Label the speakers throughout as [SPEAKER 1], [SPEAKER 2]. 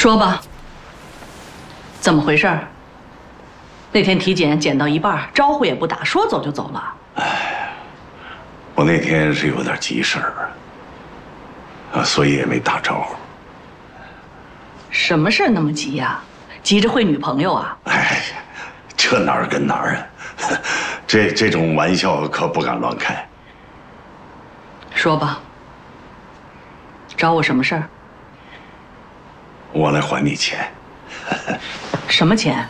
[SPEAKER 1] 说吧，怎么回事？那天体检检到一半，招呼也不打，说走就走了。
[SPEAKER 2] 我那天是有点急事儿所以也没打招呼。
[SPEAKER 1] 什么事儿那么急呀？急着会女朋友啊？
[SPEAKER 2] 哎，这哪儿跟哪儿啊？这种玩笑可不敢乱开。
[SPEAKER 1] 说吧，找我什么事儿？
[SPEAKER 2] 我来还你钱。
[SPEAKER 1] 什么钱？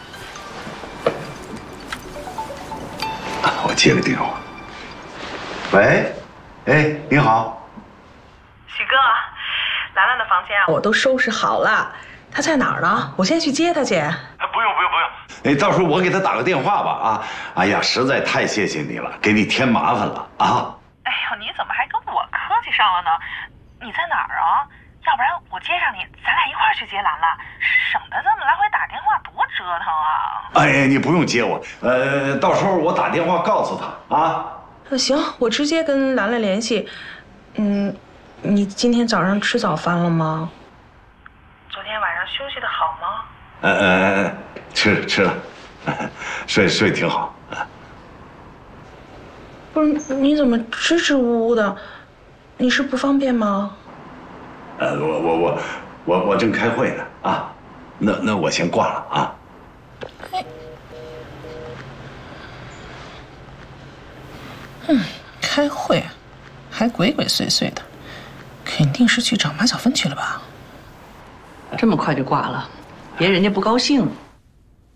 [SPEAKER 2] 我接个电话。喂，哎，你好，
[SPEAKER 3] 许哥，兰兰的房间啊，我都收拾好了，她在哪儿呢？我现在去接她去。
[SPEAKER 2] 不用。哎，到时候我给他打个电话吧啊！哎呀，实在太谢谢你了，给你添麻烦了啊！
[SPEAKER 3] 哎呦，你怎么还跟我客气上了呢？你在哪儿啊？要不然我接上你，咱俩一块儿去接兰兰，省得这么来回打电话，多折腾啊！
[SPEAKER 2] 哎，你不用接我，到时候我打电话告诉他啊。
[SPEAKER 3] 行，我直接跟兰兰联系。你今天早上吃早饭了吗？昨天晚上休息的好吗？
[SPEAKER 2] 吃了，睡挺好。
[SPEAKER 3] 不是，你怎么支支吾吾的？你是不方便吗？
[SPEAKER 2] 我正开会呢啊，那我先挂了啊。
[SPEAKER 3] 开会，还鬼鬼祟祟的，肯定是去找马小芬去了吧？
[SPEAKER 1] 这么快就挂了，别人家不高兴。